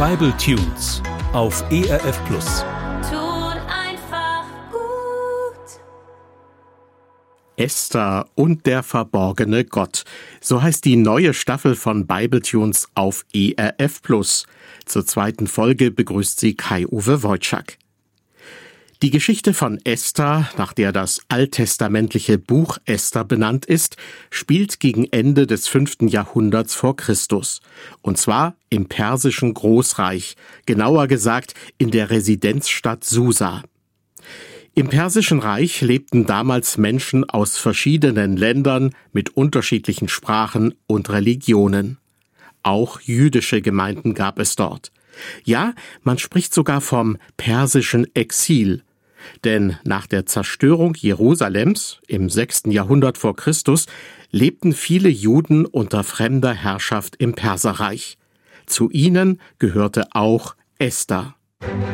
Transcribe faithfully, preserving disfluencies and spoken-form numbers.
Bible Tunes auf E R F Plus. Tut einfach gut. Esther und der verborgene Gott. So heißt die neue Staffel von Bible Tunes auf E R F Plus. Zur zweiten Folge begrüßt sie Kai-Uwe Wojczak. Die Geschichte von Esther, nach der das alttestamentliche Buch Esther benannt ist, spielt gegen Ende des fünften Jahrhunderts vor Christus. Und zwar im persischen Großreich, genauer gesagt in der Residenzstadt Susa. Im Persischen Reich lebten damals Menschen aus verschiedenen Ländern mit unterschiedlichen Sprachen und Religionen. Auch jüdische Gemeinden gab es dort. Ja, man spricht sogar vom persischen Exil. Denn nach der Zerstörung Jerusalems im sechsten Jahrhundert vor Christus lebten viele Juden unter fremder Herrschaft im Perserreich. Zu ihnen gehörte auch Esther.